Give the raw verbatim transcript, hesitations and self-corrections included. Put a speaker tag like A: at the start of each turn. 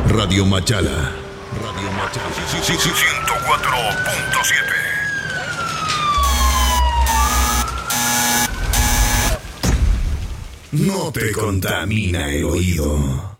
A: Radio Machala. Radio Machala. Sí, sí, sí, ciento cuatro punto siete. No te contamina el oído.